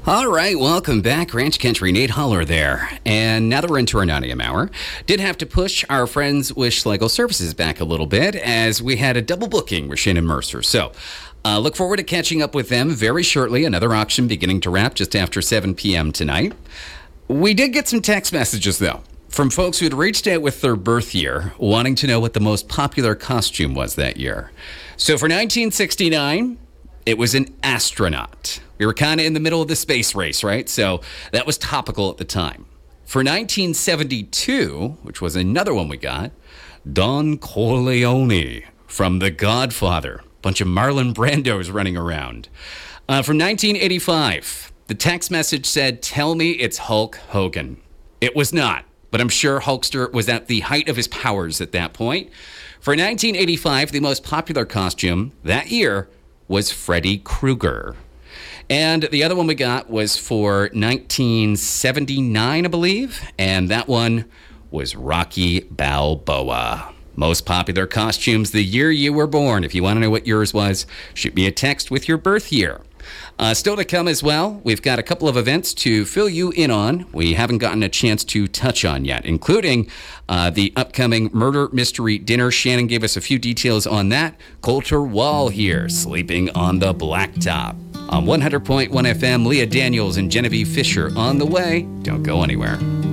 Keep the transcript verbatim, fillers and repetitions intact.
All right, welcome back, Ranch Country. Nate Holler there. And now that we're into our nine a.m. hour, did have to push our friends with Schlegel Services back a little bit as we had a double booking with Shannon Mercer. So uh, look forward to catching up with them very shortly. Another auction beginning to wrap just after seven p.m. tonight. We did get some text messages, though, from folks who had reached out with their birth year, wanting to know what the most popular costume was that year. So for nineteen sixty-nine, it was an astronaut. We were kind of in the middle of the space race, right? So that was topical at the time. For nineteen seventy-two, which was another one we got, Don Corleone from The Godfather. Bunch of Marlon Brandos running around. Uh, from nineteen eighty-five, the text message said, "Tell me it's Hulk Hogan." It was not, but I'm sure Hulkster was at the height of his powers at that point. For nineteen eighty-five, the most popular costume that year was Freddy Krueger. And the other one we got was for nineteen seventy-nine, I believe, and that one was Rocky Balboa. Most popular costumes the year you were born. If you want to know what yours was, shoot me a text with your birth year. Uh, still to come as well, we've got a couple of events to fill you in on we haven't gotten a chance to touch on yet, including uh, the upcoming Murder Mystery Dinner. Shannon gave us a few details on that. Colter Wall here, sleeping on the blacktop. On one hundred point one F M, Leah Daniels and Genevieve Fisher on the way. Don't go anywhere.